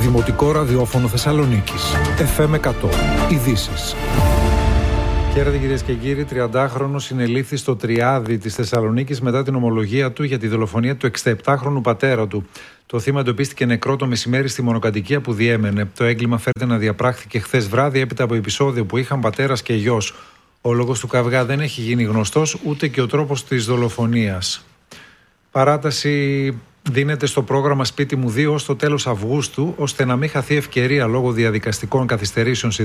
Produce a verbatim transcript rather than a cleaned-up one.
Δημοτικό Ραδιόφωνο Θεσσαλονίκης. εφ εμ εκατό. Ειδήσεις. Χαίρετε κυρίες και κύριοι. τριαντάχρονος συνελήφθη στο Τριάδι της Θεσσαλονίκης μετά την ομολογία του για τη δολοφονία του εξηνταεπτάχρονου πατέρα του. Το θύμα εντοπίστηκε νεκρό το μεσημέρι στη μονοκατοικία που διέμενε. Το έγκλημα φέρεται να διαπράχθηκε χθες βράδυ έπειτα από επεισόδιο που είχαν πατέρας και γιος. Ο λόγος του καυγά δεν έχει γίνει γνωστός, ούτε και ο τρόπος της δολοφονίας. Παράταση δίνεται στο πρόγραμμα Σπίτι μου δύο ως το τέλος Αυγούστου, ώστε να μην χαθεί ευκαιρία λόγω διαδικαστικών καθυστερήσεων